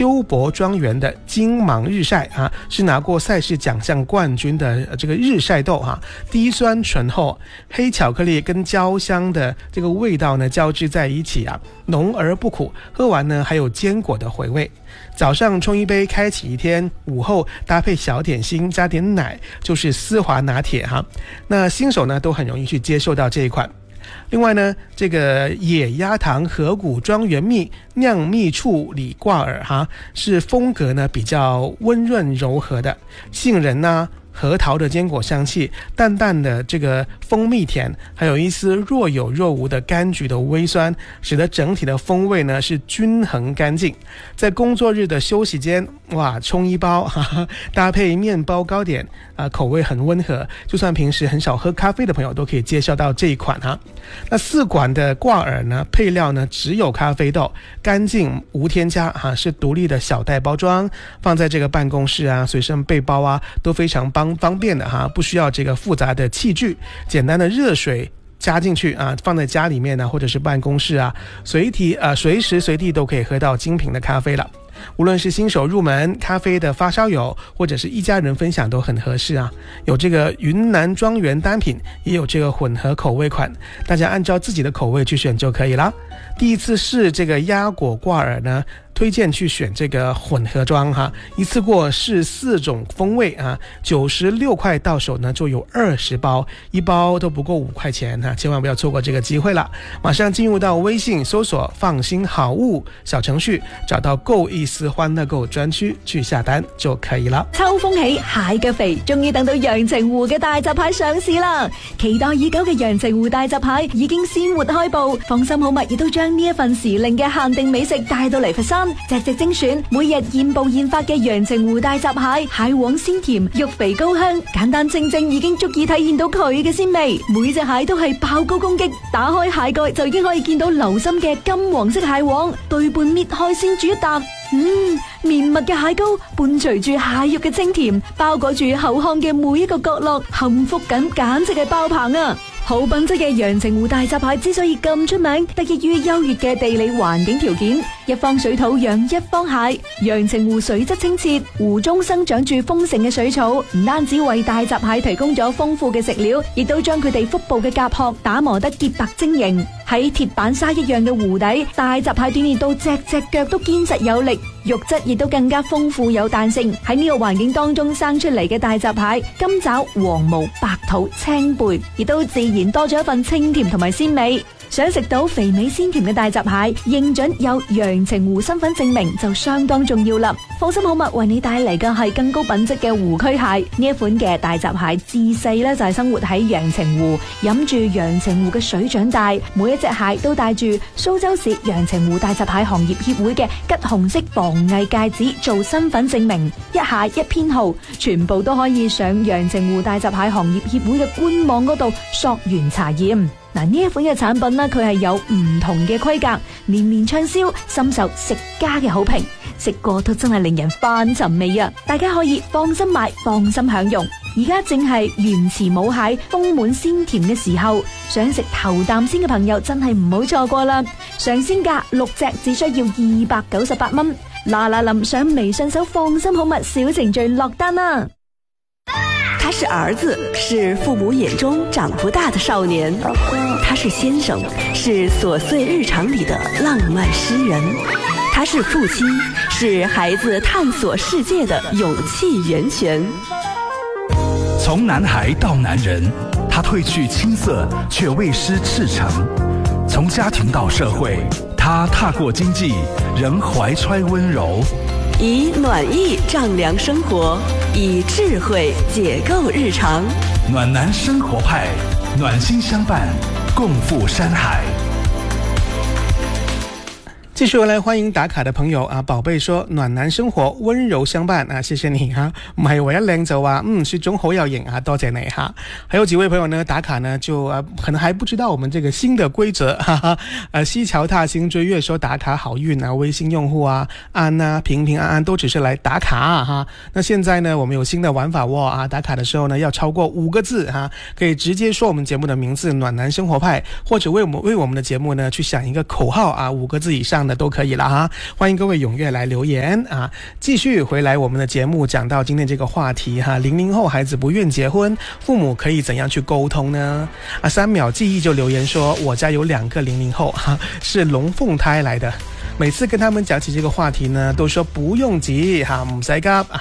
秋博庄园的金芒日晒是拿过赛事奖项冠军的这个日晒豆低酸醇厚，黑巧克力跟焦香的这个味道呢交织在一起浓而不苦，喝完呢还有坚果的回味。早上冲一杯开启一天，午后搭配小点心加点奶就是丝滑拿铁那新手呢都很容易去接受到这一款。另外呢，这个野鸭糖河谷庄园蜜酿蜜处理挂耳是风格呢比较温润柔和的，杏仁核桃的坚果香气，淡淡的这个蜂蜜甜，还有一丝若有若无的柑橘的微酸，使得整体的风味呢是均衡干净。在工作日的休息间，冲一包搭配面包糕点口味很温和，就算平时很少喝咖啡的朋友都可以接受到这一款那4管的挂耳呢，配料呢只有咖啡豆，干净无添加是独立的小袋包装，放在这个办公室随身背包都非常方便的不需要这个复杂的器具，简单的热水加进去放在家里面或者是办公室随时随地都可以喝到精品的咖啡了。无论是新手入门咖啡的发烧友，或者是一家人分享都很合适有这个云南庄园单品，也有这个混合口味款，大家按照自己的口味去选就可以啦。第一次试这个鸭果挂耳呢，推荐去选这个混合装一次过试4种风味96块到手呢就有20包，一包都不够5块钱千万不要错过这个机会了。马上进入到微信搜索放心好物小程序，找到够意思歡樂購專區去下單就可以了。 秋風起，蟹腳肥，終於等到陽澄湖嘅大閘蟹上市啦！期待已久嘅陽澄湖大閘蟹已經鮮活開步，放心好物亦都將呢一份時令嘅限定美食帶到嚟佛山，隻隻精選，每日現捕現發嘅陽澄湖大閘蟹，蟹黃鮮甜，肉肥高香，簡單清蒸已經足以體現到佢嘅鮮味。每隻蟹都係爆高攻擊，打開蟹蓋就已經可以見到流心嘅金黃色蟹黃，對半搣開先煮一啖。綿密嘅蟹膏伴隨住蟹肉嘅清甜，包裹住口腔嘅每一個角落，幸福感簡直係爆棚啊！好品質嘅陽澄湖大閘蟹之所以咁出名，得益於優越嘅地理環境條件，一方水土養一方蟹。陽澄湖水質清澈，湖中生長住豐盛嘅水草，唔單止為大閘蟹提供咗豐富嘅食料，亦都將佢哋腹部嘅甲殼打磨得潔白晶瑩。喺鐵板沙一樣嘅湖底，大閘蟹鍛鍊到隻隻腳都堅實有力，肉質亦都更加豐富有彈性。喺呢個環境當中生出嚟嘅大閘蟹，金爪、黃毛、白肚、青背，亦都自然多咗一份清甜同埋鮮味。想食到肥美鮮甜嘅大閘蟹，認準有陽澄湖身份證明就相當重要啦。放心好物為你帶嚟嘅係更高品質嘅湖區蟹，呢一款嘅大閘蟹自細咧就係生活喺陽澄湖，飲住陽澄湖嘅水長大，每一隻蟹都帶住蘇州市陽澄湖大閘蟹行業協會嘅橘紅色防偽戒指做身份證明，一蟹一編號，全部都可以上陽澄湖大閘蟹行業協會嘅官網嗰度溯源查驗。嗱，呢一款嘅產品呢，佢係有唔同嘅規格，年年暢銷，深受食家嘅好評，食過都真係令人翻尋味啊！大家可以放心買，放心享用。而家正係原池母蟹豐滿鮮甜嘅時候，想食頭啖先嘅朋友真係唔好錯過啦！上鮮價6隻只需要298蚊，嗱嗱臨上微信搜放心好物小程序落單啦！ 他是兒子，是父母眼中長不大的少年；他是先生，是瑣碎日常裡的浪漫詩人；他是父親，是孩子探索世界的勇氣源泉。 從男孩到男人，他褪去青澀，卻未失赤誠；從家庭到社會，他踏過經濟，仍懷揣溫柔。 以暖意丈量生活，以智慧解構日常。 暖男生活派，暖心相伴，共赴山海。 繼續來歡迎打卡的朋友寶貝說暖男生活溫柔相伴謝謝你唔係我一靚就話雪總好有型多謝你還有幾位朋友呢打卡呢就可能還不知道我們這個新的規則西橋踏星追月說打卡好運微信用戶安平平安安都只是來打卡那現在呢我們有新的玩法打卡的時候呢要超過5個字可以直接說我們節目的名字暖男生活派，或者為我們的節目呢去想一個口號5個字以上上的都可以了哈。欢迎各位踊跃来留言啊！继续回来我们的节目，讲到今天这个话题哈，00后孩子不愿结婚，父母可以怎样去沟通呢？3秒记忆就留言说，我家有2个00后哈，是龙凤胎来的。每次跟他们讲起这个话题呢，都说不用急哈，唔使急